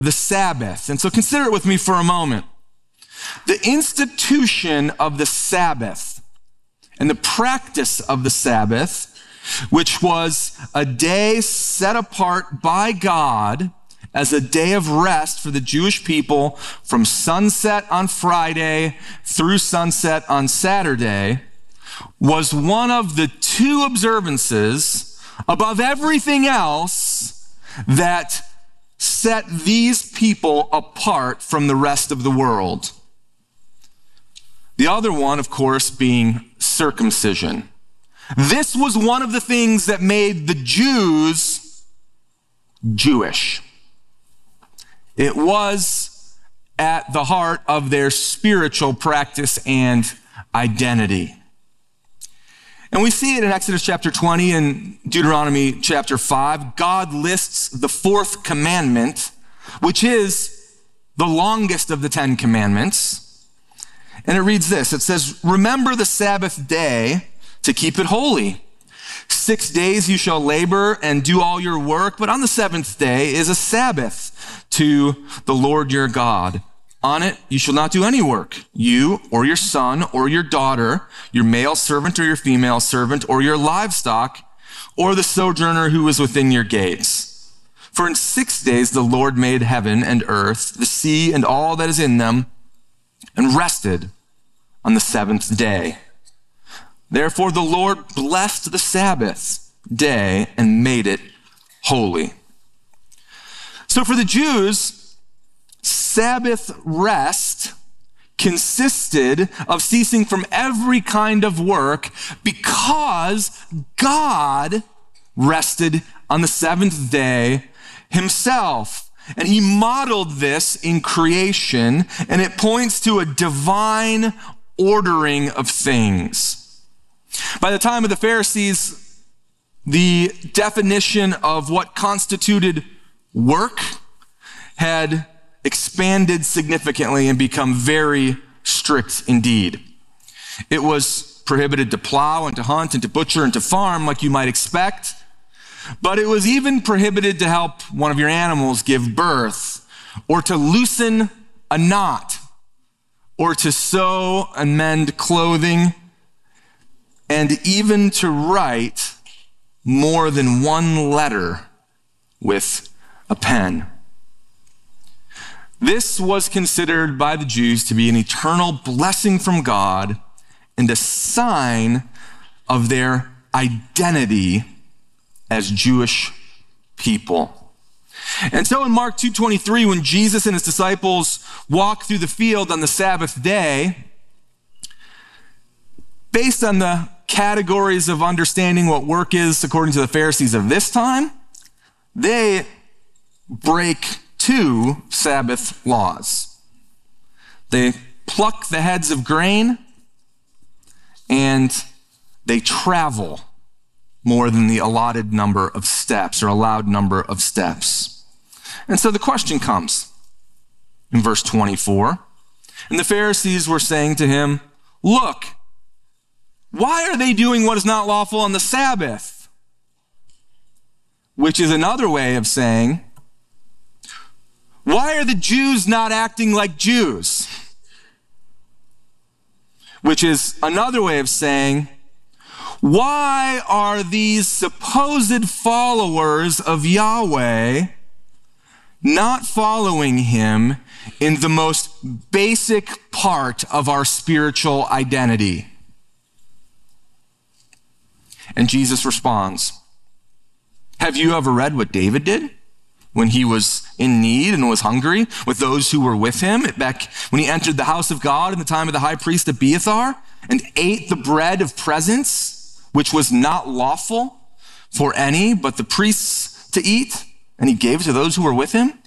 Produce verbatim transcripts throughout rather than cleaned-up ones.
the Sabbath. And so consider it with me for a moment. The institution of the Sabbath and the practice of the Sabbath, which was a day set apart by God as a day of rest for the Jewish people from sunset on Friday through sunset on Saturday, was one of the two observances above everything else that set these people apart from the rest of the world. The other one, of course, being circumcision. This was one of the things that made the Jews Jewish. It was at the heart of their spiritual practice and identity. And we see it in Exodus chapter twenty and Deuteronomy chapter five. God lists the fourth commandment, which is the longest of the Ten Commandments. And it reads this. It says, remember the Sabbath day to keep it holy. Six days you shall labor and do all your work, but on the seventh day is a Sabbath to the Lord your God. On it you shall not do any work, you or your son or your daughter, your male servant or your female servant, or your livestock, or the sojourner who is within your gates. For in six days the Lord made heaven and earth, the sea and all that is in them, and rested on the seventh day. Therefore the Lord blessed the Sabbath day and made it holy. So for the Jews, Sabbath rest consisted of ceasing from every kind of work because God rested on the seventh day himself. And he modeled this in creation, and it points to a divine ordering of things. By the time of the Pharisees, the definition of what constituted work had expanded significantly and become very strict indeed. It was prohibited to plow and to hunt and to butcher and to farm like you might expect, but it was even prohibited to help one of your animals give birth, or to loosen a knot, or to sew and mend clothing, and even to write more than one letter with a pen. This was considered by the Jews to be an eternal blessing from God and a sign of their identity as Jewish people. And so in Mark two twenty-three, when Jesus and his disciples walk through the field on the Sabbath day, based on the categories of understanding what work is according to the Pharisees of this time, they break two Sabbath laws. They pluck the heads of grain and they travel more than the allotted number of steps or allowed number of steps. And so the question comes in verse twenty-four. And the Pharisees were saying to him, look, why are they doing what is not lawful on the Sabbath? Which is another way of saying, why are the Jews not acting like Jews? Which is another way of saying, why are these supposed followers of Yahweh not following him in the most basic part of our spiritual identity? And Jesus responds, have you ever read what David did when he was in need and was hungry with those who were with him back when he entered the house of God in the time of the high priest Abiathar and ate the bread of presence, which was not lawful for any but the priests to eat, and he gave to those who were with him?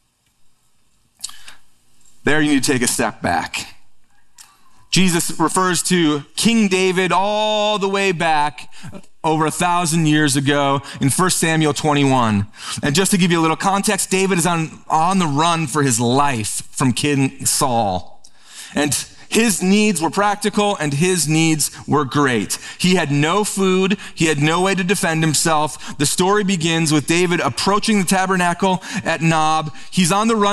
There you need to take a step back. Jesus refers to King David all the way back over a thousand years ago in First Samuel twenty-one. And just to give you a little context, David is on, on the run for his life from King Saul. And His needs were practical and his needs were great. He had no food. He had no way to defend himself. The story begins with David approaching the tabernacle at Nob. He's on the run